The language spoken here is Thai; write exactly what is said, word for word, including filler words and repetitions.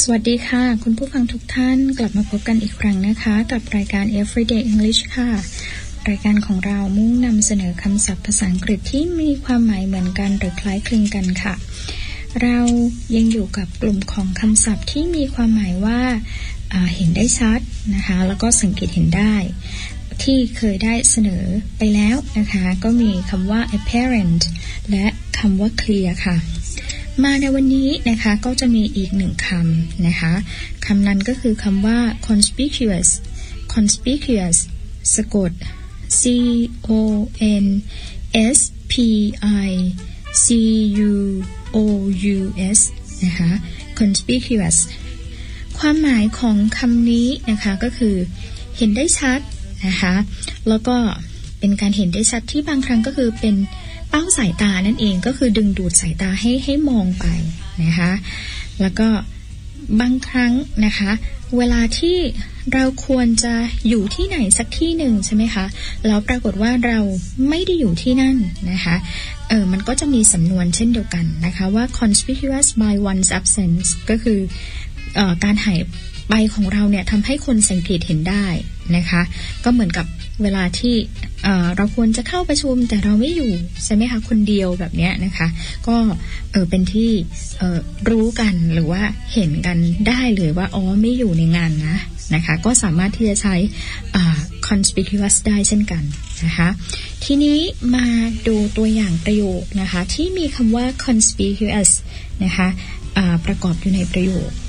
สวัสดีค่ะคุณผู้ฟังทุกท่านกลับมาพบกันอีกครั้งนะคะกับรายการ Everyday English ค่ะรายการของเรามุ่งนำเสนอคำศัพท์ภาษาอังกฤษที่มีความหมายเหมือนกันหรือคล้ายคลึงกันค่ะเรายังอยู่กับกลุ่มของคำศัพท์ที่มีความหมายว่าเห็นได้ชัดนะคะแล้วก็สังเกตเห็นได้ที่เคยได้เสนอไปแล้วนะคะก็มีคำว่า apparent และคำว่า clear ค่ะมาในวันนี้นะคะก็จะมีอีกหนึ่งคำนะคะคำนั้นก็คือคำว่า conspicuous conspicuous สะกด c o n s p i c u o u s นะคะ conspicuous ความหมายของคำนี้นะคะก็คือเห็นได้ชัดนะคะแล้วก็เป็นการเห็นได้ชัดที่บางครั้งก็คือเป็นเป้าสายตานั่นเองก็คือดึงดูดสายตาให้ให้มองไปนะคะแล้วก็บางครั้งนะคะเวลาที่เราควรจะอยู่ที่ไหนสักที่หนึ่งใช่ไหมคะแล้วปรากฏว่าเราไม่ได้อยู่ที่นั่นนะคะเออมันก็จะมีสำนวนเช่นเดียวกันนะคะว่า conspicuous by one's absence ก็คือเอ่อการหายไปของเราเนี่ยทำให้คนสังเกตเห็นได้นะคะก็เหมือนกับเวลาที่เอ่อเราควรจะเข้าประชุมแต่เราไม่อยู่ใช่ไหมคะคนเดียวแบบเนี้ยนะคะก็เออเป็นที่เอ่อรู้กันหรือว่าเห็นกันได้เลยว่าอ๋อไม่อยู่ในงานนะนะคะก็สามารถที่จะใช้อ่า conspicuous ได้เช่นกันนะคะทีนี้มาดูตัวอย่างประโยคนะคะที่มีคำว่า conspicuous นะคะอ่าประกอบอยู่ในประโยค